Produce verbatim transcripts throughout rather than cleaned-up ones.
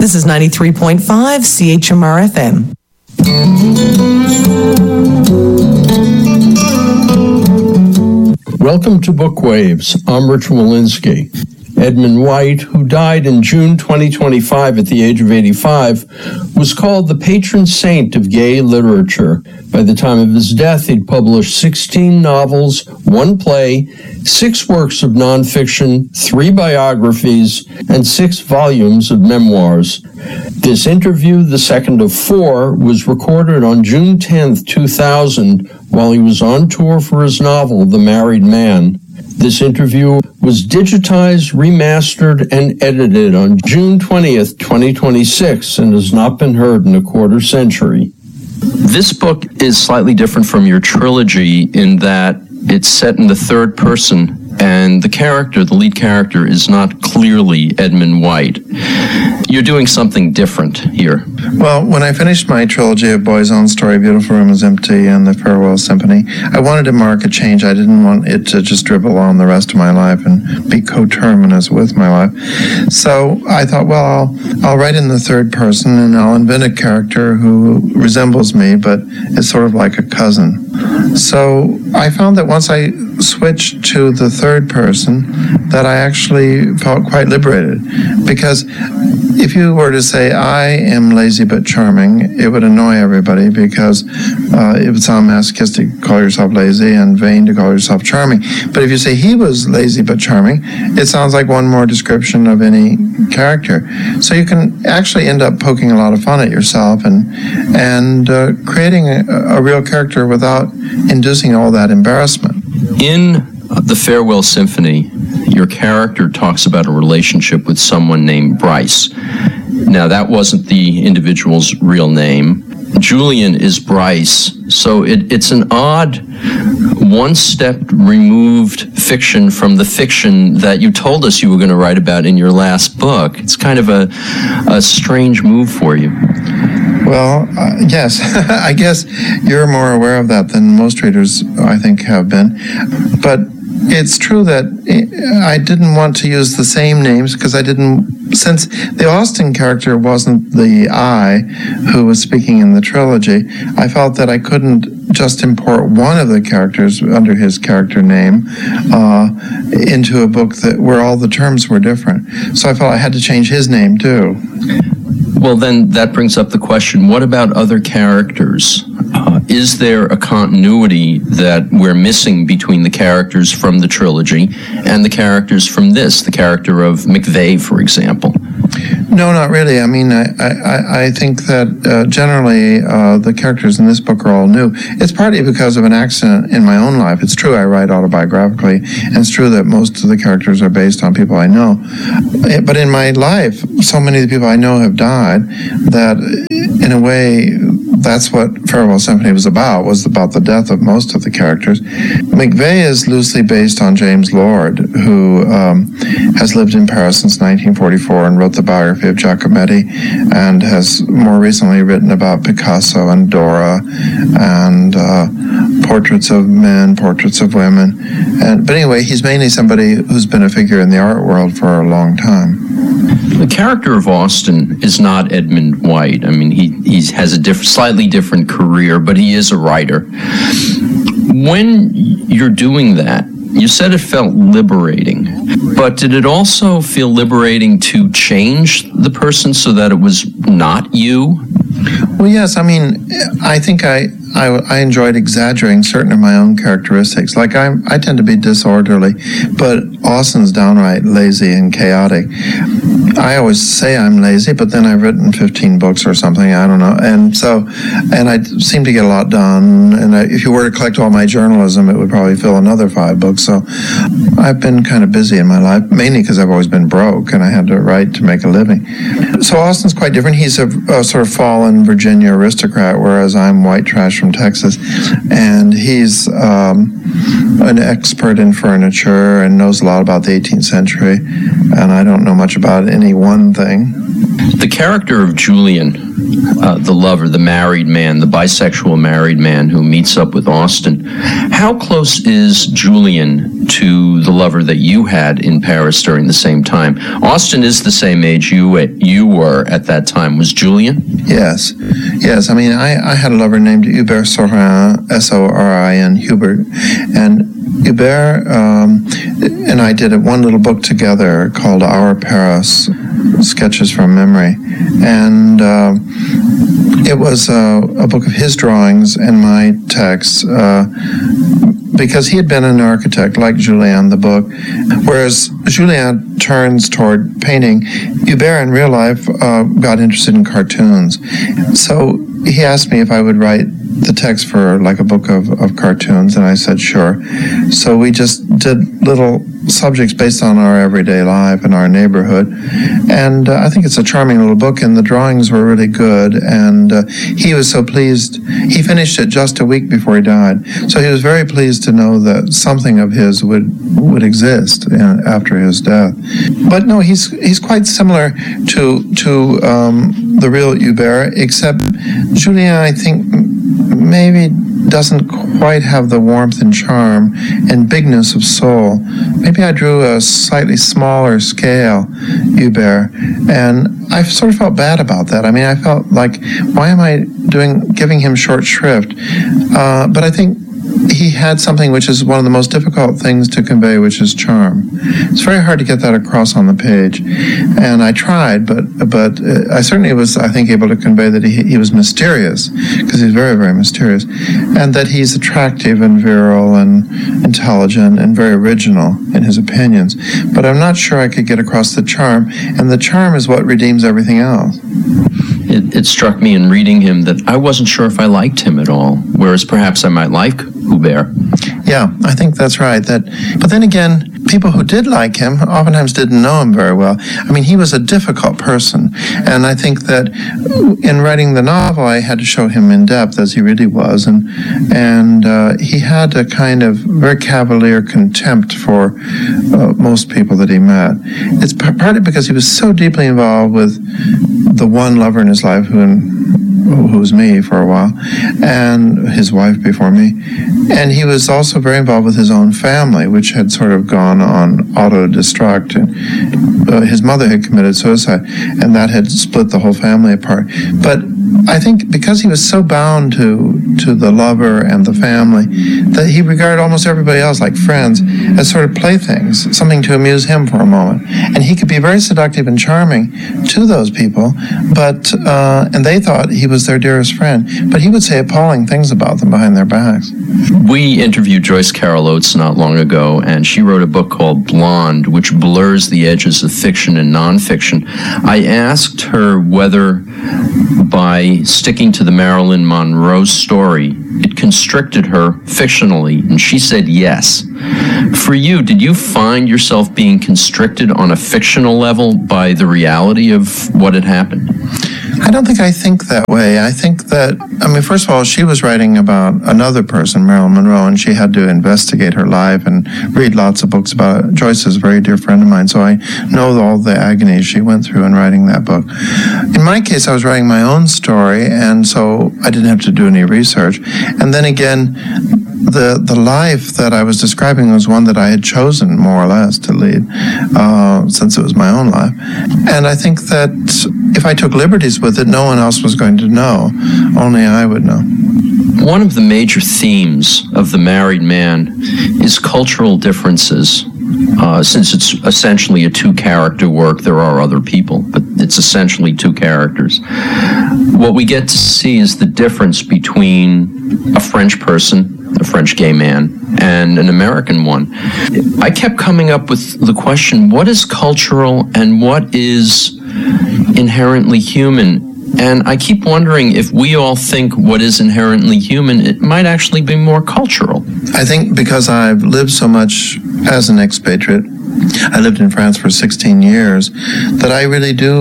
This is ninety-three point five C H M R F M. Welcome to Bookwaves. I'm Rich Walensky. Edmund White, who died in June twenty twenty-five at the age of eighty-five, was called the patron saint of gay literature. By the time of his death, he'd published sixteen novels, one play, six works of nonfiction, three biographies, and six volumes of memoirs. This interview, the second of four, was recorded on June tenth, two thousand, while he was on tour for his novel, The Married Man. This interview was digitized, remastered, and edited on June twentieth, twenty twenty-six, and has not been heard in a quarter century. This book is slightly different from your trilogy in that it's set in the third person, and the character, the lead character, is not clearly Edmund White. You're doing something different here. Well, when I finished my trilogy of Boy's Own Story, Beautiful Room is Empty, and The Farewell Symphony, I wanted to mark a change. I didn't want it to just dribble on the rest of my life and be coterminous with my life. So I thought, well, I'll, I'll write in the third person, and I'll invent a character who resembles me, but is sort of like a cousin. So I found that once I switched to the third person, that I actually felt quite liberated. Because if you were to say, I am lazy but charming, it would annoy everybody because uh, it would sound masochistic to call yourself lazy and vain to call yourself charming. But if you say he was lazy but charming, it sounds like one more description of any character. So you can actually end up poking a lot of fun at yourself and and uh, creating a, a real character without inducing all that embarrassment. In The Farewell Symphony, your character talks about a relationship with someone named Bryce. Now, that wasn't the individual's real name. Julian is Bryce, so it, it's an odd, one-step removed fiction from the fiction that you told us you were going to write about in your last book. It's kind of a, a strange move for you. Well, uh, yes, I guess you're more aware of that than most readers, I think, have been. But it's true that I didn't want to use the same names because I didn't, since the Austen character wasn't the I who was speaking in the trilogy, I felt that I couldn't just import one of the characters under his character name uh, into a book that where all the terms were different. So I felt I had to change his name too. Well, then that brings up the question, what about other characters? Uh, is there a continuity that we're missing between the characters from the trilogy and the characters from this, the character of McVeigh, for example? No, not really. I mean, I, I, I think that uh, generally uh, the characters in this book are all new. It's partly because of an accident in my own life. It's true I write autobiographically, and it's true that most of the characters are based on people I know. But in my life, so many of the people I know have died that, in a way, that's what Farewell Symphony was about, was about the death of most of the characters. McVeigh is loosely based on James Lord, who um, has lived in Paris since nineteen forty-four and wrote the biography of Giacometti, and has more recently written about Picasso and Dora, and uh, portraits of men, portraits of women. And, but anyway, he's mainly somebody who's been a figure in the art world for a long time. The character of Austen is not Edmund White. I mean, he, he has a diff- slightly different career, but he is a writer. When you're doing that, you said it felt liberating, but did it also feel liberating to change the person so that it was not you? Well, yes. I mean, I think I, I, I enjoyed exaggerating certain of my own characteristics. Like, I I tend to be disorderly, but Austen's downright lazy and chaotic. I always say I'm lazy, but then I've written fifteen books or something, I don't know. And so, and I seem to get a lot done. And I, if you were to collect all my journalism, it would probably fill another five books. So I've been kind of busy in my life, mainly because I've always been broke and I had to write to make a living. So Austen's quite different. He's a, a sort of fallen Virginia aristocrat, whereas I'm white trash from Texas. And he's um, an expert in furniture and knows a lot about the eighteenth century. And I don't know much about any one thing. The character of Julian uh, the lover, the married man, the bisexual married man who meets up with Austin. How close is Julian to the lover that you had in Paris during the same time? Austin is the same age you you were at that time. Was Julian? Yes. Yes. I mean, I, I had a lover named Hubert Sorin, S O R I N, Hubert. And Hubert um, and I did one little book together called Our Paris, Sketches from Memory. And uh, it was uh, a book of his drawings and my texts, uh, because he had been an architect like Julien, the book, whereas Julien turns toward painting. Hubert in real life uh, got interested in cartoons. So he asked me if I would write the text for like a book of, of cartoons, and I said sure. So we just did little subjects based on our everyday life and our neighborhood, and uh, I think it's a charming little book, and the drawings were really good, and uh, he was so pleased. He finished it just a week before he died, so he was very pleased to know that something of his would would exist uh, after his death. But no, he's he's quite similar to to um, the real Hubert, except Julien, I think, maybe doesn't quite have the warmth and charm and bigness of soul. Maybe I drew a slightly smaller scale Hubert, and I sort of felt bad about that. I mean, I felt like, why am I doing giving him short shrift? Uh, but I think he had something which is one of the most difficult things to convey, which is charm. It's very hard to get that across on the page, and I tried, but but uh, I certainly was, I think, able to convey that he, he was mysterious, because he's very, very mysterious, and that he's attractive and virile and intelligent and very original in his opinions. But I'm not sure I could get across the charm, and the charm is what redeems everything else. It, it struck me in reading him that I wasn't sure if I liked him at all, whereas perhaps I might like Hubert. Yeah, I think that's right. That, but then again, people who did like him oftentimes didn't know him very well. I mean, he was a difficult person, and I think that in writing the novel, I had to show him in depth as he really was, and and uh, he had a kind of very cavalier contempt for uh, most people that he met. It's p- partly because he was so deeply involved with the one lover in his life, who who was me for a while, and his wife before me. And he was also very involved with his own family, which had sort of gone on auto-destruct. And uh, his mother had committed suicide, and that had split the whole family apart. But I think because he was so bound to to the lover and the family, that he regarded almost everybody else, like friends, as sort of playthings, something to amuse him for a moment. And he could be very seductive and charming to those people, but uh, and they thought he was their dearest friend, but he would say appalling things about them behind their backs. We interviewed Joyce Carol Oates not long ago, and she wrote a book called Blonde, which blurs the edges of fiction and nonfiction. I asked her whether, by sticking to the Marilyn Monroe story, it constricted her fictionally, and she said yes. For you, did you find yourself being constricted on a fictional level by the reality of what had happened? I don't think I think that way. I think that, I mean, first of all, she was writing about another person, Marilyn Monroe, and she had to investigate her life and read lots of books about it. Joyce is a very dear friend of mine, so I know all the agonies she went through in writing that book. In my case, I was writing my own story, and so I didn't have to do any research. And then again, the the life that I was describing was one that I had chosen, more or less, to lead, uh, since it was my own life. And I think that if I took liberties with it, no one else was going to know. Only I would know. One of the major themes of The Married Man is cultural differences. Uh, since it's essentially a two-character work, there are other people, but it's essentially two characters. What we get to see is the difference between a French person, a French gay man, and an American one. I kept coming up with the question, what is cultural and what is inherently human? And I keep wondering if we all think what is inherently human, it might actually be more cultural. I think because I've lived so much as an expatriate, I lived in France for sixteen years, that I really do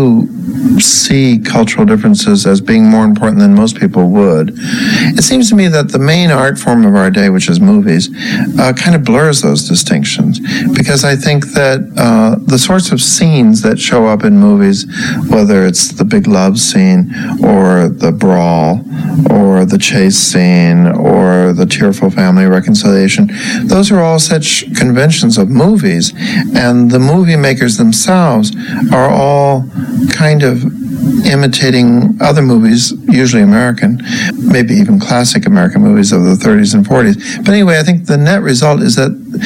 see cultural differences as being more important than most people would. It seems to me that the main art form of our day, which is movies, uh, kind of blurs those distinctions, because I think that uh, the sorts of scenes that show up in movies, whether it's the big love scene or the brawl or the chase scene or the tearful family reconciliation, those are all such conventions of movies, and the movie makers themselves are all kind of imitating other movies, usually American, maybe even classic American movies of the thirties and forties. But anyway, I think the net result is that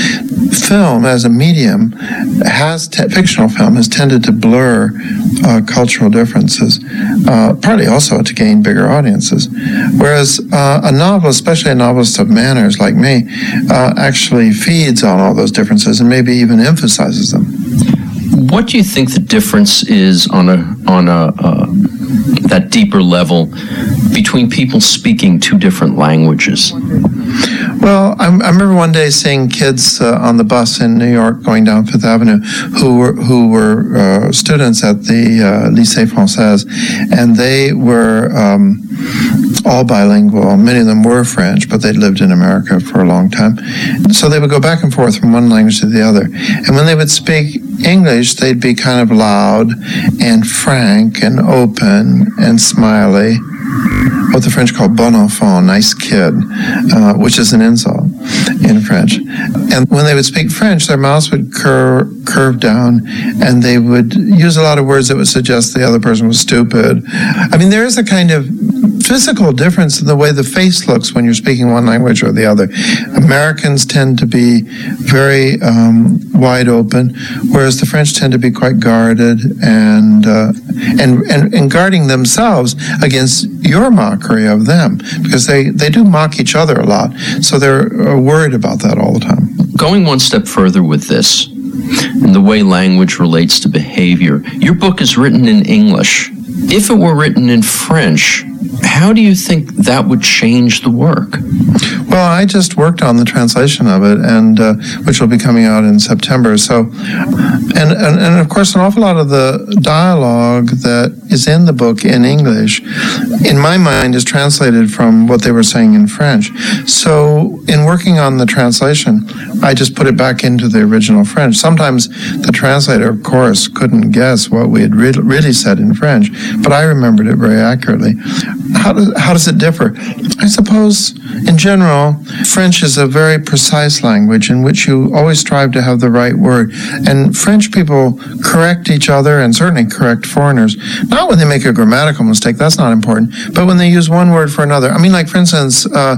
film as a medium has, te- fictional film has tended to blur uh, cultural differences, uh, partly also to gain bigger audiences. Whereas uh, a novel, especially a novelist of manners like me, uh, actually feeds on all those differences and maybe even emphasizes them. What do you think the difference is on a on a uh, that deeper level between people speaking two different languages? Well, I, I remember one day seeing kids uh, on the bus in New York going down Fifth Avenue who were who were uh, students at the uh, Lycée Française, and they were um, all bilingual. Many of them were French, but they'd lived in America for a long time. So they would go back and forth from one language to the other. And when they would speak English, they'd be kind of loud and frank and open and smiley. What the French call bon enfant, nice kid, uh, which is an insult in French. And when they would speak French, their mouths would cur- curve down, and they would use a lot of words that would suggest the other person was stupid. I mean, there is a kind of physical difference in the way the face looks when you're speaking one language or the other. Americans tend to be very um, wide open, whereas the French tend to be quite guarded and, uh, and and and guarding themselves against your mockery of them, because they, they do mock each other a lot. So they're uh, worried about that all the time. Going one step further with this, and the way language relates to behavior, your book is written in English. If it were written in French, how do you think that would change the work? Well, I just worked on the translation of it, and uh, which will be coming out in September. So, and, and and of course, an awful lot of the dialogue that is in the book in English, in my mind, is translated from what they were saying in French. So, in working on the translation, I just put it back into the original French. Sometimes the translator, of course, couldn't guess what we had re- really said in French, but I remembered it very accurately. How does, how does it differ? I suppose, in general, French is a very precise language in which you always strive to have the right word. And French people correct each other, and certainly correct foreigners, not when they make a grammatical mistake, that's not important, but when they use one word for another. I mean, like, for instance, uh,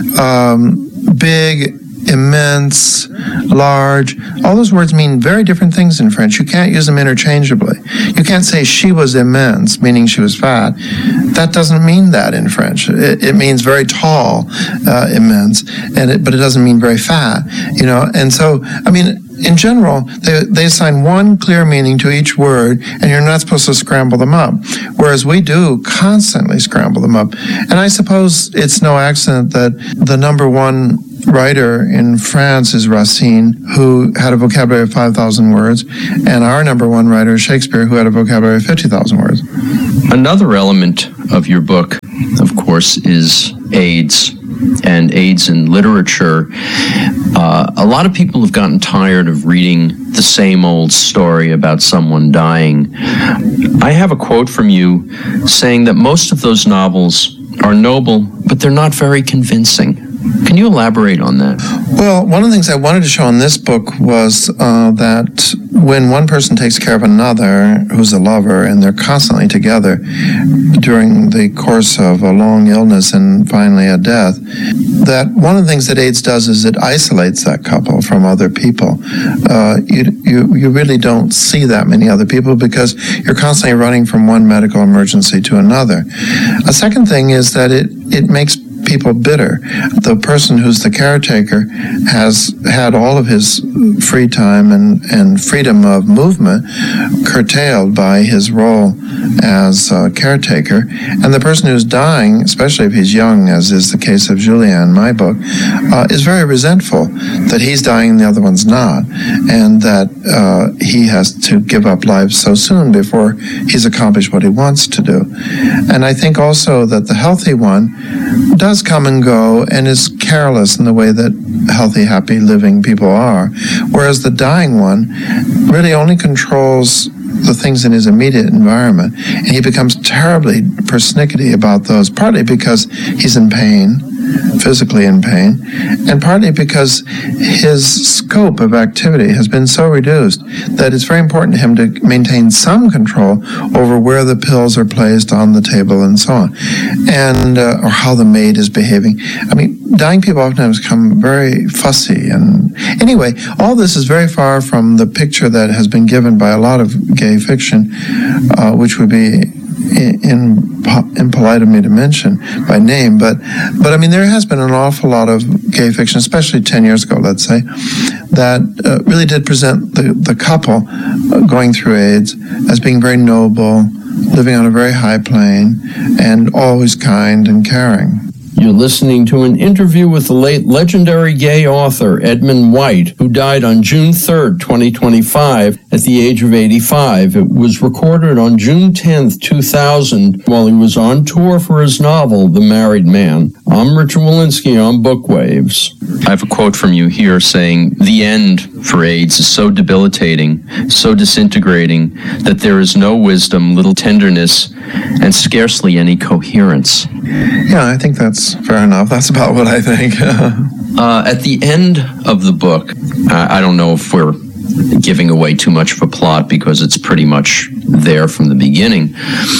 um, big, immense, large, all those words mean very different things in French. You can't use them interchangeably. You can't say she was immense, meaning she was fat. That doesn't mean that in French. It, it means very tall, uh, immense, and it, but it doesn't mean very fat, you know. And so, I mean, in general, they, they assign one clear meaning to each word, and you're not supposed to scramble them up, whereas we do constantly scramble them up. And I suppose it's no accident that the number one writer in France is Racine, who had a vocabulary of five thousand words, and our number one writer is Shakespeare, who had a vocabulary of fifty thousand words. Another element of your book, of course, is AIDS and AIDS in literature. Uh, a lot of people have gotten tired of reading the same old story about someone dying. I have a quote from you saying that most of those novels are noble, but they're not very convincing. Can you elaborate on that? Well, one of the things I wanted to show in this book was uh, that when one person takes care of another who's a lover, and they're constantly together during the course of a long illness and finally a death, that one of the things that AIDS does is it isolates that couple from other people. Uh, you, you, you really don't see that many other people because you're constantly running from one medical emergency to another. A second thing is that it, it makes people bitter. The person who's the caretaker has had all of his free time and, and freedom of movement curtailed by his role as a caretaker. And the person who's dying, especially if he's young, as is the case of Julien in my book, uh, is very resentful that he's dying and the other one's not, and that uh, he has to give up life so soon before he's accomplished what he wants to do. And I think also that the healthy one does come and go and is careless in the way that healthy, happy, living people are, whereas the dying one really only controls the things in his immediate environment, and he becomes terribly persnickety about those, partly because he's in pain, physically in pain, and partly because his scope of activity has been so reduced that it's very important to him to maintain some control over where the pills are placed on the table and so on, and uh, or how the maid is behaving. I mean, dying people oftentimes become very fussy, and anyway, all this is very far from the picture that has been given by a lot of gay fiction, uh, which would be In, in, impolite of me to mention by name, but but I mean there has been an awful lot of gay fiction, especially ten years ago, let's say, that uh, really did present the, the couple uh, going through AIDS as being very noble, living on a very high plane, and always kind and caring. You're listening to an interview with the late legendary gay author Edmund White, who died on June third, twenty twenty-five, at the age of eighty-five. It was recorded on June tenth, two thousand, while he was on tour for his novel, The Married Man. I'm Richard Walensky on Bookwaves. I have a quote from you here saying, "The end for AIDS is so debilitating, so disintegrating, that there is no wisdom, little tenderness, and scarcely any coherence." Yeah, I think that's fair enough. That's about what I think. uh, at the end of the book, I, I don't know if we're giving away too much of a plot because it's pretty much there from the beginning.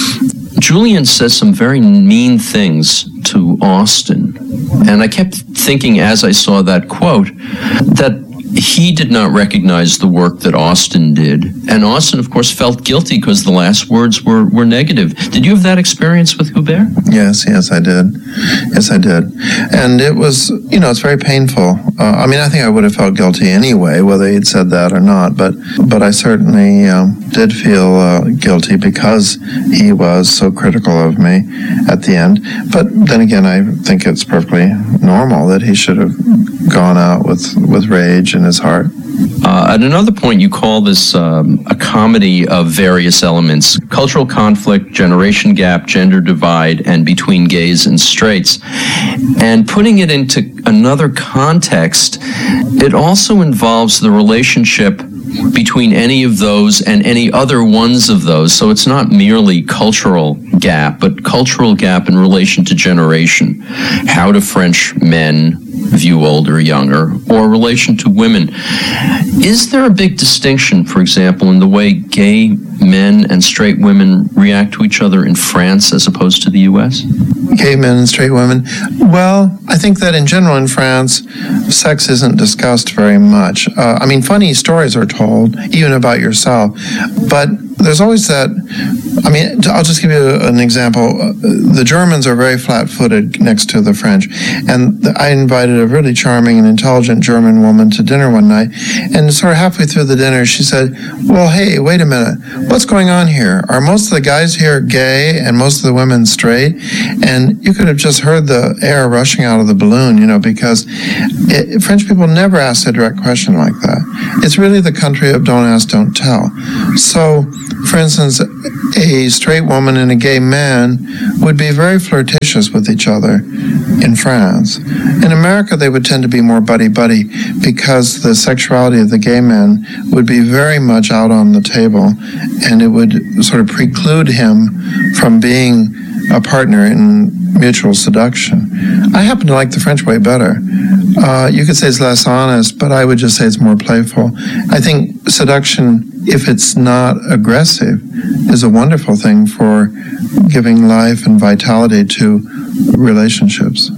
Julien says some very mean things to Austin. And I kept thinking as I saw that quote that he did not recognize the work that Austin did. And Austin, of course, felt guilty because the last words were, were negative. Did you have that experience with Hubert? Yes, yes, I did. Yes, I did. And it was, you know, it's very painful. Uh, I mean, I think I would have felt guilty anyway, whether he'd said that or not. But but I certainly um, did feel uh, guilty because he was so critical of me at the end. But then again, I think it's perfectly normal that he should have gone out with, with rage in his heart. Uh, at another point, you call this um, a comedy of various elements: cultural conflict, generation gap, gender divide, and between gays and straights. And putting it into another context, it also involves the relationship between any of those and any other ones of those. So it's not merely cultural gap, but cultural gap in relation to generation. How do French men view older, younger, or relation to women? Is there a big distinction, for example, in the way gay men and straight women react to each other in France as opposed to the U S? Gay men and straight women? Well, I think that in general in France, sex isn't discussed very much. Uh, I mean, funny stories are told, even about yourself, but there's always that. I mean, I'll just give you an example. The Germans are very flat-footed next to the French, and I invited a really charming and intelligent German woman to dinner one night, and sort of halfway through the dinner, she said, "Well, hey, wait a minute. What's going on here? Are most of the guys here gay and most of the women straight?" And you could have just heard the air rushing out of the balloon, you know, because it, French people never ask a direct question like that. It's really the country of don't ask, don't tell. So, for instance, a straight woman and a gay man would be very flirtatious with each other in France. In America, they would tend to be more buddy-buddy because the sexuality of the gay men would be very much out on the table, and it would sort of preclude him from being a partner in mutual seduction. I happen to like the French way better. Uh, you could say it's less honest, but I would just say it's more playful. I think seduction, if it's not aggressive, is a wonderful thing for giving life and vitality to relationships.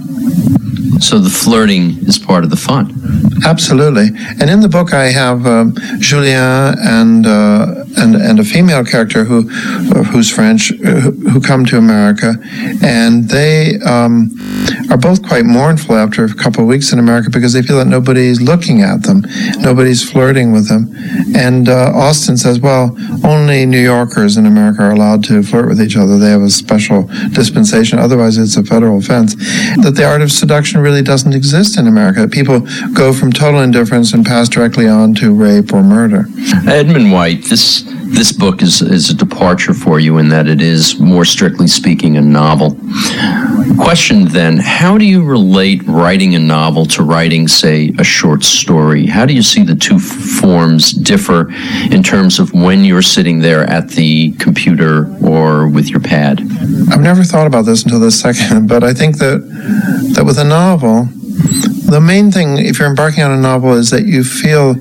So the flirting is part of the fun. Absolutely. And in the book, I have um, Julien and uh, and and a female character who who's French, who, who come to America, and they um, are both quite mournful after a couple of weeks in America because they feel that nobody's looking at them, nobody's flirting with them. And uh, Austen says, well, only New Yorkers in America are allowed to flirt with each other. They have a special dispensation. Otherwise, it's a federal offense. That the art of seduction really doesn't exist in America. People go from total indifference and pass directly on to rape or murder. Edmund White, this this book is, is a departure for you in that it is, more strictly speaking, a novel. Question then, how do you relate writing a novel to writing, say, a short story? How do you see the two forms differ in terms of when you're sitting there at the computer or with your pad? I've never thought about this until this second, but I think that that with a novel, the main thing, if you're embarking on a novel, is that you feel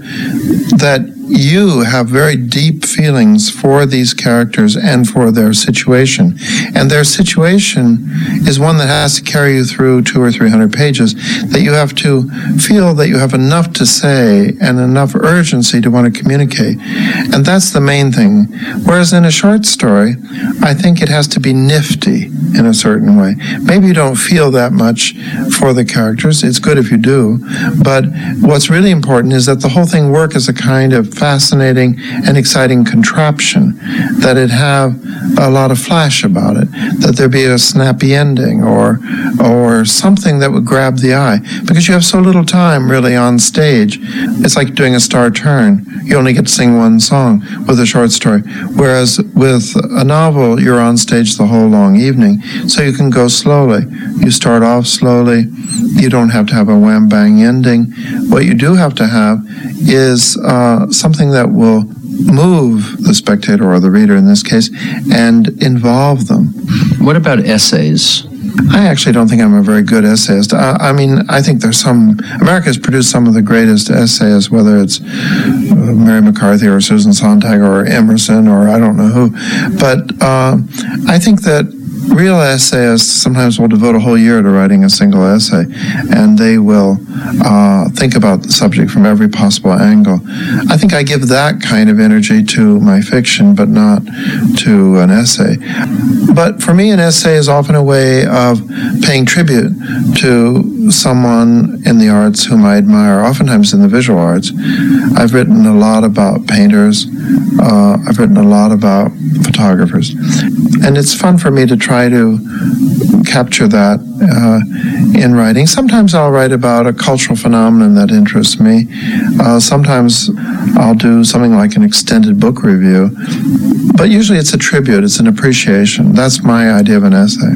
that you have very deep feelings for these characters and for their situation. And their situation is one that has to carry you through two or three hundred pages, that you have to feel that you have enough to say and enough urgency to want to communicate. And that's the main thing. Whereas in a short story, I think it has to be nifty in a certain way. Maybe you don't feel that much for the characters. It's good if you do. But what's really important is that the whole thing work as a kind of fascinating and exciting contraption, that it have a lot of flash about it, that there be a snappy ending or or something that would grab the eye, because you have so little time really on stage. It's like doing a star turn. You only get to sing one song with a short story, whereas with a novel you're on stage the whole long evening, so you can go slowly. You start off slowly. You don't have to have a wham bang ending. What you do have to have is uh, something that will move the spectator, or the reader in this case, and involve them. What about essays? I actually don't think I'm a very good essayist. Uh, I mean, I think there's some, America has produced some of the greatest essayists, whether it's uh, Mary McCarthy or Susan Sontag or Emerson or I don't know who. But uh, I think that real essayists sometimes will devote a whole year to writing a single essay, and they will uh, think about the subject from every possible angle. I think I give that kind of energy to my fiction, but not to an essay. But for me, an essay is often a way of paying tribute to someone in the arts whom I admire, oftentimes in the visual arts. I've written a lot about painters. Uh, I've written a lot about photographers. And it's fun for me to try to capture that uh, in writing. Sometimes I'll write about a cultural phenomenon that interests me. Uh, sometimes I'll do something like an extended book review. But usually it's a tribute, it's an appreciation. That's my idea of an essay.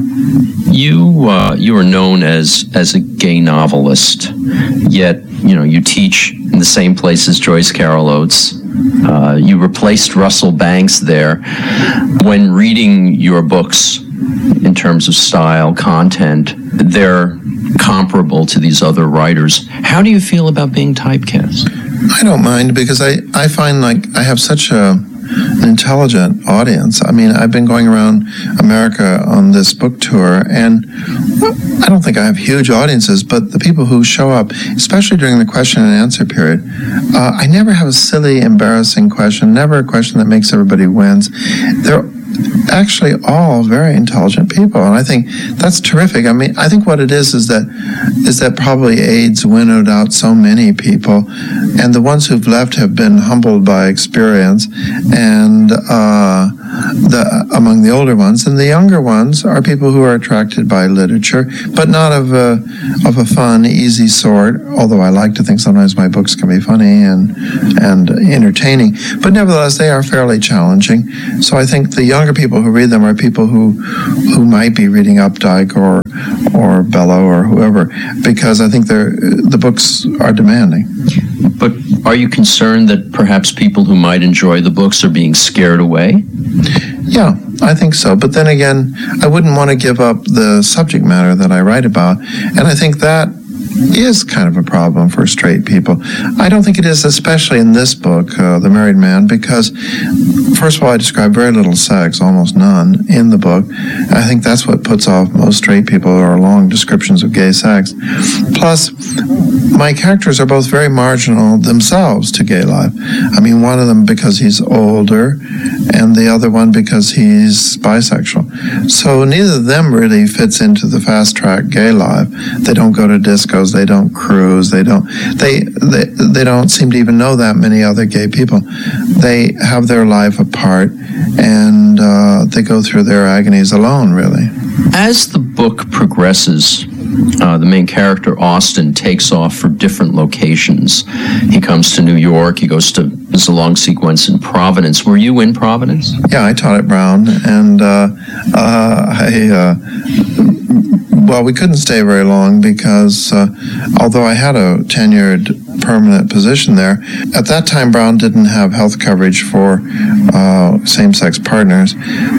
You uh, you are known as as a gay novelist, yet you know you teach in the same place as Joyce Carol Oates. Uh, you replaced Russell Banks there. When reading your books, in terms of style, content, they're comparable to these other writers. How do you feel about being typecast? I don't mind, because I, I find like I have such a an intelligent audience. I mean, I've been going around America on this book tour, and I don't think I have huge audiences, but the people who show up, especially during the question and answer period, uh, I never have a silly, embarrassing question, never a question that makes everybody wince. They're actually all very intelligent people, and I think that's terrific. I mean, I think what it is is that is that probably AIDS winnowed out so many people, and the ones who've left have been humbled by experience, and uh, the among the older ones, and the younger ones are people who are attracted by literature, but not of a of a fun, easy sort. Although I like to think sometimes my books can be funny and and entertaining, but nevertheless they are fairly challenging. So I think the younger people who read them are people who who might be reading Updike or or Bellow or whoever, because I think they're the books are demanding. But are you concerned that perhaps people who might enjoy the books are being scared away? Yeah, I think so. But then again, I wouldn't want to give up the subject matter that I write about. And I think that is kind of a problem for straight people. I don't think it is, especially in this book, uh, The Married Man, because, first of all, I describe very little sex, almost none, in the book. I think that's what puts off most straight people, are long descriptions of gay sex. Plus, my characters are both very marginal themselves to gay life. I mean, one of them because he's older, and the other one because he's bisexual. So neither of them really fits into the fast-track gay life. They don't go to discos, they don't cruise, they don't they, they they don't seem to even know that many other gay people. They have their life apart, and uh, they go through their agonies alone, really. As the book progresses, uh, the main character, Austin, takes off for different locations. He comes to New York, he goes to, there's a long sequence in Providence. Were you in Providence? Yeah, I taught at Brown, and uh, uh, I... Uh, Well, we couldn't stay very long because uh, although I had a tenured permanent position there, at that time Brown didn't have health coverage for uh, same-sex partners.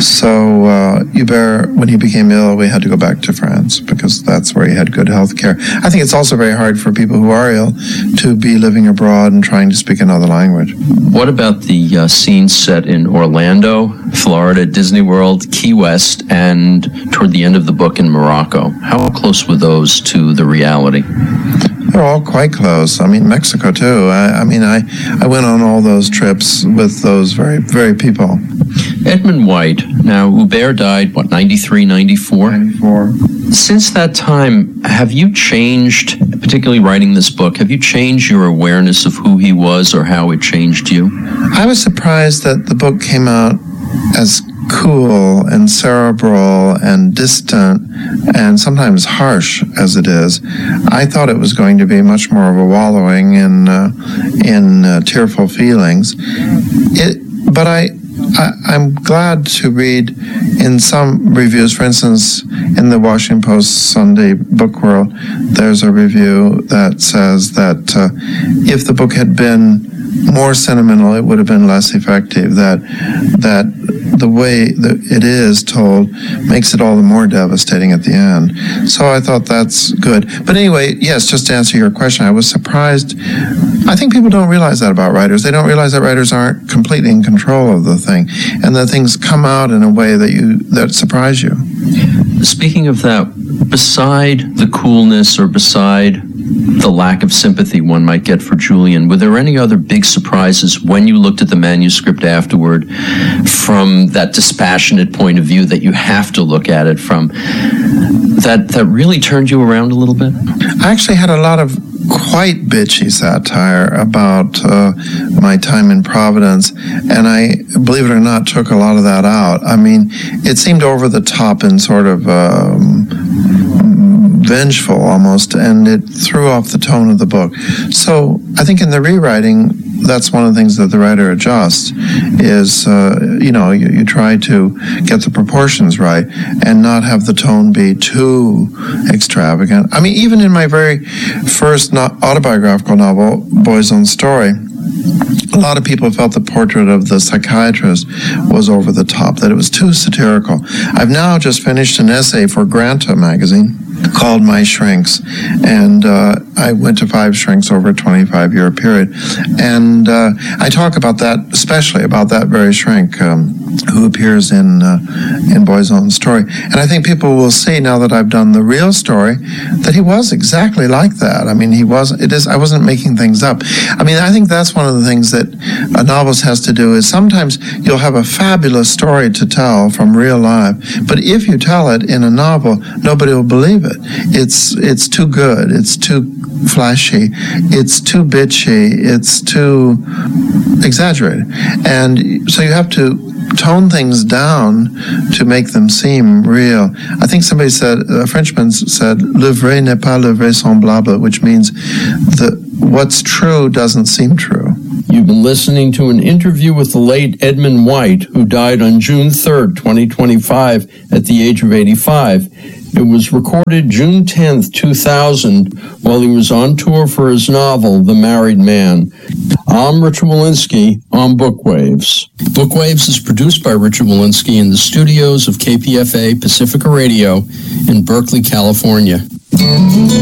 So uh, Hubert, when he became ill, we had to go back to France because that's where he had good health care. I think it's also very hard for people who are ill to be living abroad and trying to speak another language. What about the uh, scene set in Orlando, Florida, Disney World, Key West, and toward the end of the book in Morocco? How close were those to the reality? They're all quite close. I mean, Mexico, too. I, I mean, I, I went on all those trips with those very, very people. Edmund White. Now, Hubert died, what, ninety-three, ninety-four? ninety-four. Since that time, have you changed, particularly writing this book, have you changed your awareness of who he was or how it changed you? I was surprised that the book came out as cool and cerebral and distant and sometimes harsh as it is. I thought it was going to be much more of a wallowing in uh, in uh, tearful feelings. It, but I, I I'm glad to read in some reviews, for instance, in the Washington Post Sunday Book World, there's a review that says that uh, if the book had been more sentimental, it would have been less effective. That that the way that it is told makes it all the more devastating at the end. So I thought that's good. But anyway, yes, just to answer your question, I was surprised. I think people don't realize that about writers. They don't realize that writers aren't completely in control of the thing, and that things come out in a way that you that surprise you. Speaking of that, beside the coolness or beside the lack of sympathy one might get for Julian, were there any other big surprises when you looked at the manuscript afterward from that dispassionate point of view that you have to look at it from, that, that really turned you around a little bit? I actually had a lot of quite bitchy satire about uh, my time in Providence, and I, believe it or not, took a lot of that out. I mean, it seemed over the top and sort of um, vengeful almost, and it threw off the tone of the book. So I think in the rewriting, that's one of the things that the writer adjusts is, uh, you know, you, you try to get the proportions right and not have the tone be too extravagant. I mean, even in my very first not autobiographical novel, Boy's Own Story, a lot of people felt the portrait of the psychiatrist was over the top, that it was too satirical. I've now just finished an essay for Granta magazine called My Shrinks, and uh, I went to five shrinks over a twenty-five year period, and uh, I talk about that, especially about that very shrink um, who appears in uh, in Boy's Own Story. And I think people will see, now that I've done the real story, that he was exactly like that. I mean, he was, it is, I wasn't making things up. I mean, I think that's one of the things that a novelist has to do, is sometimes you'll have a fabulous story to tell from real life, but if you tell it in a novel, nobody will believe it. It's it's too good. It's too flashy. It's too bitchy. It's too exaggerated. And so you have to tone things down to make them seem real. I think somebody said, a Frenchman said, "Le vrai n'est pas le vraisemblable," which means that what's true doesn't seem true. You've been listening to an interview with the late Edmund White, who died on June third, twenty twenty-five, at the age of eighty-five. It was recorded June tenth, two thousand, while he was on tour for his novel, The Married Man. I'm Richard Wolinsky on Bookwaves. Bookwaves is produced by Richard Wolinsky in the studios of K P F A Pacifica Radio in Berkeley, California.